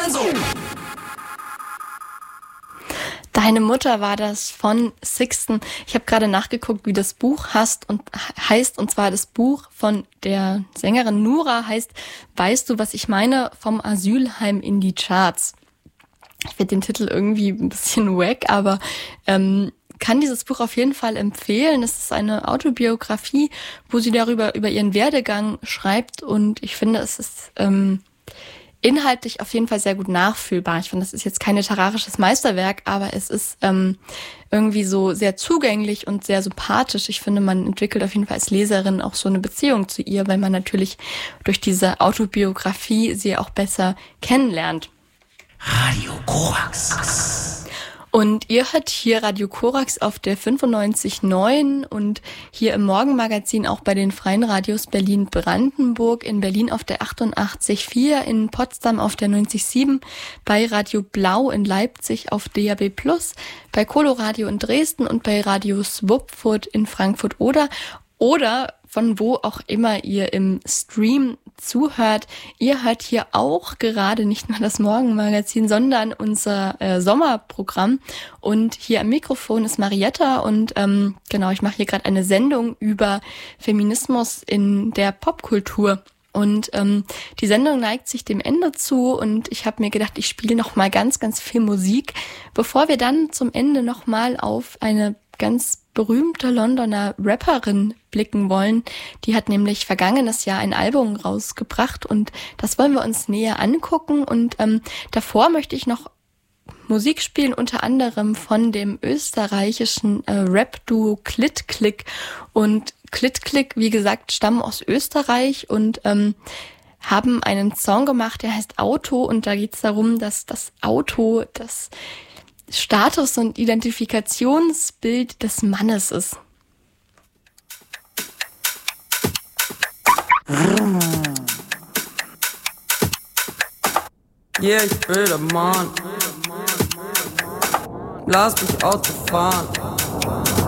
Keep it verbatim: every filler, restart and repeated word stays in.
Also! Deine Mutter war das von Sixten. Ich habe gerade nachgeguckt, wie das Buch heißt und heißt, und zwar das Buch von der Sängerin Nura heißt Weißt du, was ich meine? Vom Asylheim in die Charts. Ich finde den Titel irgendwie ein bisschen wack, aber ähm, kann dieses Buch auf jeden Fall empfehlen. Es ist eine Autobiografie, wo sie darüber über ihren Werdegang schreibt, und ich finde, es ist ähm, inhaltlich auf jeden Fall sehr gut nachfühlbar. Ich finde, das ist jetzt kein literarisches Meisterwerk, aber es ist ähm, irgendwie so sehr zugänglich und sehr sympathisch. Ich finde, man entwickelt auf jeden Fall als Leserin auch so eine Beziehung zu ihr, weil man natürlich durch diese Autobiografie sie auch besser kennenlernt. Radio Korax. Und ihr hört hier Radio Korax auf der fünfundneunzig Komma neun und hier im Morgenmagazin auch bei den Freien Radios Berlin-Brandenburg, in Berlin auf der achtundachtzig Komma vier, in Potsdam auf der neunzig Komma sieben, bei Radio Blau in Leipzig auf D A B plus, bei Coloradio in Dresden und bei Radio Swupfurt in Frankfurt oder oder von wo auch immer ihr im Stream zuhört. Ihr hört hier auch gerade nicht nur das Morgenmagazin, sondern unser äh, Sommerprogramm. Und hier am Mikrofon ist Marietta und ähm, genau, ich mache hier gerade eine Sendung über Feminismus in der Popkultur. Und ähm, die Sendung neigt sich dem Ende zu und ich habe mir gedacht, ich spiele noch mal ganz, ganz viel Musik, bevor wir dann zum Ende noch mal auf eine ganz berühmte Londoner Rapperin blicken wollen. Die hat nämlich vergangenes Jahr ein Album rausgebracht und das wollen wir uns näher angucken. Und ähm, davor möchte ich noch Musik spielen, unter anderem von dem österreichischen äh, Rap-Duo Klitt-Klick. Und Klitt-Klick, wie gesagt, stammen aus Österreich und ähm, haben einen Song gemacht, der heißt Auto. Und da geht es darum, dass das Auto das Status- und Identifikationsbild des Mannes ist. Yeah, ich will der Mann. Lass mich Auto fahren.